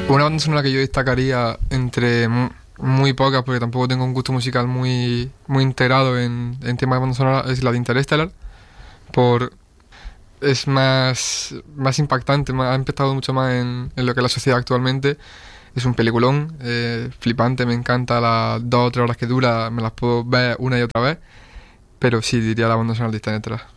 Una banda sonora que yo destacaría entre muy pocas, porque tampoco tengo un gusto musical muy integrado en temas de banda sonora, es la de Interstellar. Es más impactante, ha impactado mucho más en lo que es la sociedad actualmente. Es un peliculón, flipante, me encanta las 2 o 3 horas que dura, me las puedo ver una y otra vez. Pero sí, diría la banda sonora de Interstellar.